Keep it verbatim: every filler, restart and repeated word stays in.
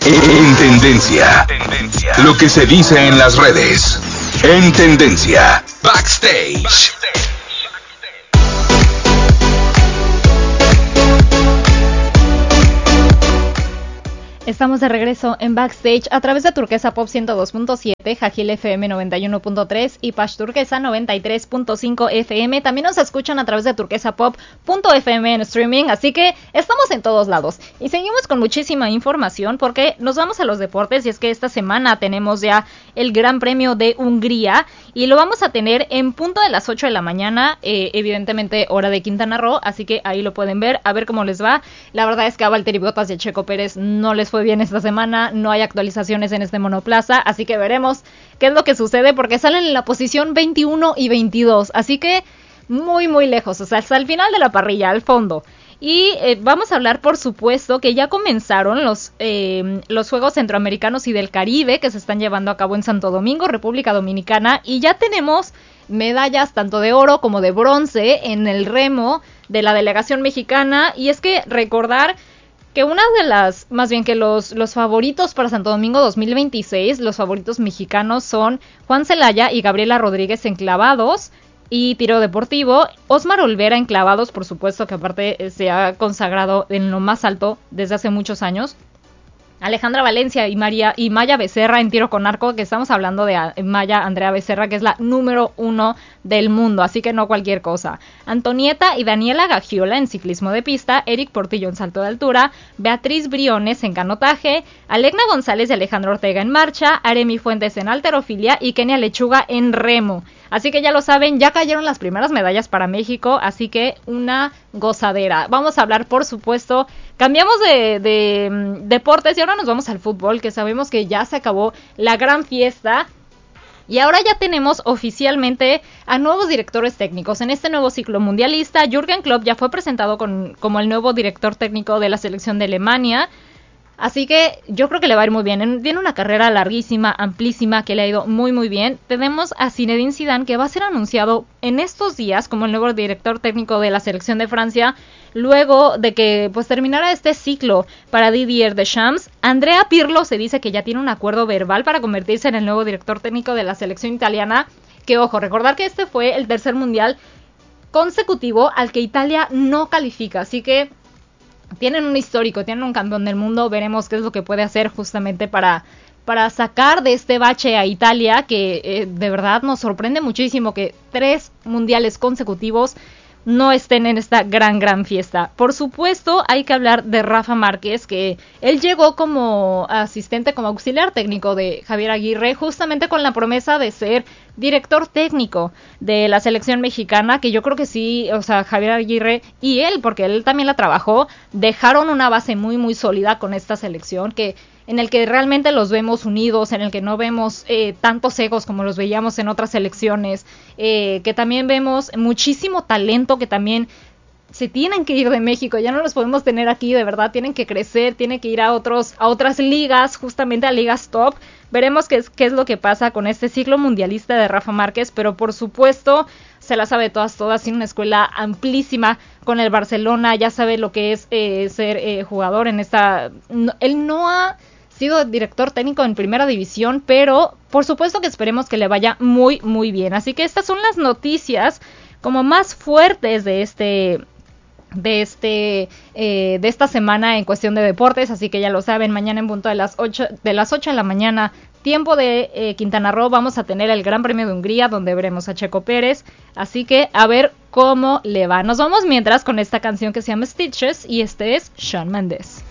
En tendencia. Tendencia. Lo que se dice en las redes. En tendencia. Backstage. Backstage. Estamos de regreso en Backstage a través de Turquesa Pop ciento dos punto siete, Jajil F M noventa y uno punto tres y Pash Turquesa noventa y tres punto cinco F M. También nos escuchan a través de turquesa pop punto f m en streaming, así que estamos en todos lados. Y seguimos con muchísima información porque nos vamos a los deportes, y es que esta semana tenemos ya el Gran Premio de Hungría y lo vamos a tener en punto de las ocho de la mañana, eh, evidentemente hora de Quintana Roo, así que ahí lo pueden ver, a ver cómo les va. La verdad es que a Valtteri Bottas y a Checo Pérez no les fue bien esta semana, no hay actualizaciones en este monoplaza, así que veremos qué es lo que sucede porque salen en la posición veintiuno y veintidós, así que muy muy lejos, o sea, hasta el final de la parrilla, al fondo. Y eh, vamos a hablar, por supuesto, que ya comenzaron los, eh, los Juegos Centroamericanos y del Caribe que se están llevando a cabo en Santo Domingo, República Dominicana, y ya tenemos medallas tanto de oro como de bronce en el remo de la delegación mexicana. Y es que recordar que una de las, más bien que los, los favoritos para Santo Domingo dos mil veintiséis, los favoritos mexicanos son Juan Celaya y Gabriela Rodríguez en clavados y tiro deportivo. Osmar Olvera en clavados, por supuesto, que aparte se ha consagrado en lo más alto desde hace muchos años. Alejandra Valencia y María y Maya Becerra en tiro con arco, que estamos hablando de Maya Andrea Becerra, que es la número uno del mundo, así que no cualquier cosa. Antonieta y Daniela Gagiola en ciclismo de pista, Eric Portillo en salto de altura, Beatriz Briones en canotaje, Alegna González y Alejandro Ortega en marcha, Aremi Fuentes en halterofilia y Kenia Lechuga en remo. Así que ya lo saben, ya cayeron las primeras medallas para México, así que una gozadera. Vamos a hablar, por supuesto, cambiamos de, de um, deportes y ahora nos vamos al fútbol, que sabemos que ya se acabó la gran fiesta. Y ahora ya tenemos oficialmente a nuevos directores técnicos. En este nuevo ciclo mundialista, Jürgen Klopp ya fue presentado con, como el nuevo director técnico de la selección de Alemania. Así que yo creo que le va a ir muy bien. Tiene una carrera larguísima, amplísima, que le ha ido muy muy bien. Tenemos a Zinedine Zidane, que va a ser anunciado en estos días como el nuevo director técnico de la selección de Francia, luego de que pues terminara este ciclo para Didier Deschamps. Andrea Pirlo se dice que ya tiene un acuerdo verbal para convertirse en el nuevo director técnico de la selección italiana, que ojo, recordar que este fue el tercer mundial consecutivo al que Italia no califica, así que tienen un histórico, tienen un campeón del mundo. Veremos qué es lo que puede hacer justamente para, para sacar de este bache a Italia, que eh, de verdad nos sorprende muchísimo que tres mundiales consecutivos no estén en esta gran, gran fiesta. Por supuesto, hay que hablar de Rafa Márquez, que él llegó como asistente, como auxiliar técnico de Javier Aguirre, justamente con la promesa de ser director técnico de la selección mexicana, que yo creo que sí, o sea, Javier Aguirre y él, porque él también la trabajó, dejaron una base muy, muy sólida con esta selección, que en el que realmente los vemos unidos, en el que no vemos eh, tantos egos como los veíamos en otras selecciones, eh, que también vemos muchísimo talento que también se tienen que ir de México, ya no los podemos tener aquí, de verdad, tienen que crecer, tienen que ir a otros a otras ligas, justamente a ligas top. Veremos qué es, qué es lo que pasa con este ciclo mundialista de Rafa Márquez, pero por supuesto se la sabe todas, todas, tiene una escuela amplísima con el Barcelona, ya sabe lo que es eh, ser eh, jugador en esta... No, él no ha sido director técnico en primera división, pero por supuesto que esperemos que le vaya muy, muy bien. Así que estas son las noticias como más fuertes de este... de este eh, de esta semana en cuestión de deportes, así que ya lo saben, mañana en punto de las ocho de las ocho de la mañana, tiempo de eh, Quintana Roo, vamos a tener el Gran Premio de Hungría, donde veremos a Checo Pérez, así que a ver cómo le va. Nos vamos mientras con esta canción que se llama Stitches, y este es Shawn Mendes.